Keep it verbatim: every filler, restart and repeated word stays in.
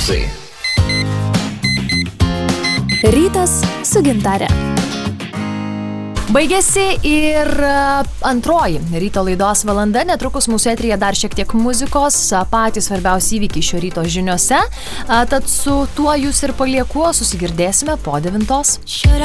Garsai. Rytas su Gintare. Baigėsi ir antroji ryto laidos valanda, netrukus mūsų eteryje dar šiek tiek muzikos, patys svarbiausi įvykiai šio ryto žiniose, tad su tuo jūs ir palieku, susigirdėsime po devintos.